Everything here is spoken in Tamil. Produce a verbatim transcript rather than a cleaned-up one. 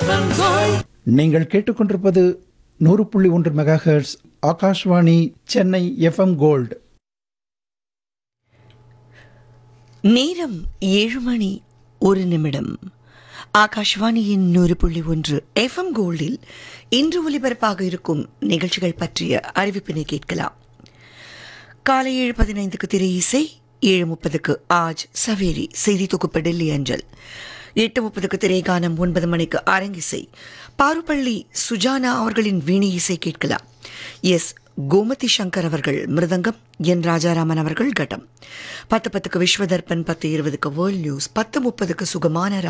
நீங்கள் கேட்டுக்கொண்டிருப்பது நூறு புள்ளி ஒன்று mega hertz Akashvani Chennai FM gold. நேரம் ஏழு மணி ஒரு நிமிடம். ஆகாஷ்வாணியின் நூறு புள்ளி ஒன்று எஃப்எம் கோல்டில் இன்று ஒலிபரப்பாக இருக்கும் நிகழ்ச்சிகள் பற்றிய அறிவிப்பினை கேட்கலாம். காலை ஏழு பதினைந்துக்கு திரை இசை, ஏழு முப்பதுக்கு ஆஜ் சவேரி செய்தி தொகுப்பு டெல்லி அஞ்சல், எட்டு முப்பதுக்கு திரைகானம், ஒன்பது மணிக்கு அரங்கிசை பாருப்பள்ளி சுஜானா அவர்களின் வீணை இசை கேட்கலாம். எஸ் கோமதி சங்கர் அவர்கள் மிருதங்கம், என் ராஜாராமன் அவர்கள் கட்டம். பத்து பத்துக்கு விஸ்வதர்பன், பத்து இருபதுக்கு வேர்ல்ட் நியூஸ், பத்து முப்பதுக்கு சுகமான